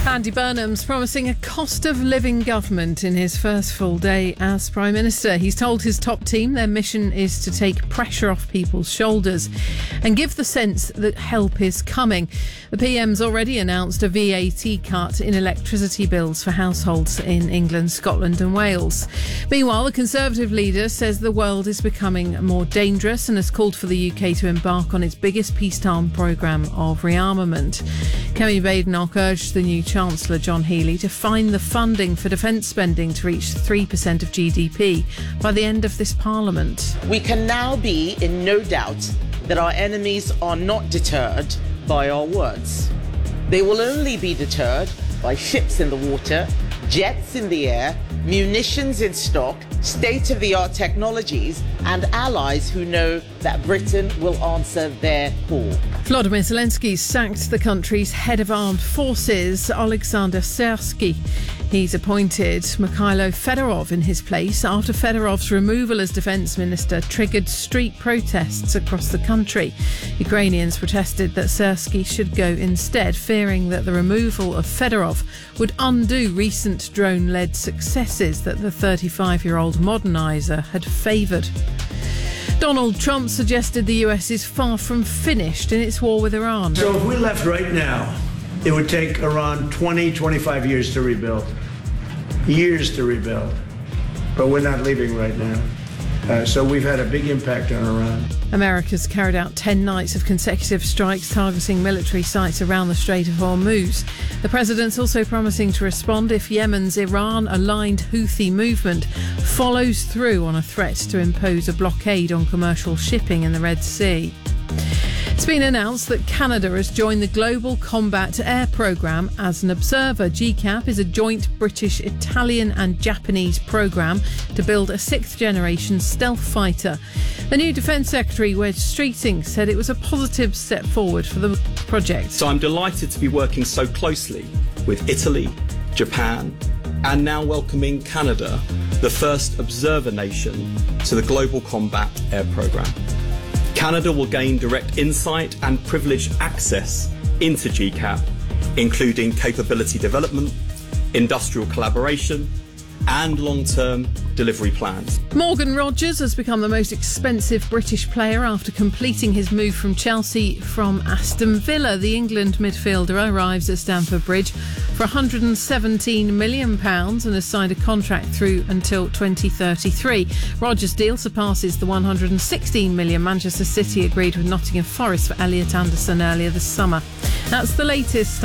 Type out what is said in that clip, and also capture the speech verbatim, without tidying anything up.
Andy Burnham's promising a cost-of-living government in his first full day as Prime Minister. He's told his top team their mission is to take pressure off people's shoulders and give the sense that help is coming. The P M's already announced a V A T cut in electricity bills for households in England, Scotland and Wales. Meanwhile, the Conservative leader says the world is becoming more dangerous and has called for the U K to embark on its biggest peacetime programme of rearmament. Kemi Badenoch urged the new Chancellor John Healey to find the funding for defence spending to reach three percent of G D P by the end of this Parliament. We can now be in no doubt that our enemies are not deterred by our words. They will only be deterred by ships in the water, jets in the air, munitions in stock, state-of-the-art technologies, and allies who know that Britain will answer their call. Volodymyr Zelensky sacked the country's head of armed forces, Alexander Syrsky. He's appointed Mikhailo Fedorov in his place after Fedorov's removal as defence minister triggered street protests across the country. Ukrainians protested that Syrsky should go instead, fearing that the removal of Fedorov would undo recent drone-led successes that the thirty-five-year-old moderniser had favoured. Donald Trump suggested the U S is far from finished in its war with Iran. So if we left right now, it would take Iran twenty, twenty-five years to rebuild. Years to rebuild. But we're not leaving right now. Uh, so we've had a big impact on Iran. America's carried out ten nights of consecutive strikes targeting military sites around the Strait of Hormuz. The president's also promising to respond if Yemen's Iran-aligned Houthi movement follows through on a threat to impose a blockade on commercial shipping in the Red Sea. It's been announced that Canada has joined the Global Combat Air Programme as an observer. G CAP is a joint British, Italian and Japanese programme to build a sixth-generation stealth fighter. The new Defence Secretary, Wedge Streeting, said it was a positive step forward for the project. So I'm delighted to be working so closely with Italy, Japan and now welcoming Canada, the first observer nation, to the Global Combat Air Programme. Canada will gain direct insight and privileged access into G CAP, including capability development, industrial collaboration and long-term delivery plans. Morgan Rogers has become the most expensive British player after completing his move from Chelsea from Aston Villa. The England midfielder arrives at Stamford Bridge for one hundred seventeen million pounds and has signed a contract through until twenty thirty-three. Rogers' deal surpasses the one hundred sixteen million Manchester City agreed with Nottingham Forest for Elliot Anderson earlier this summer. That's the latest.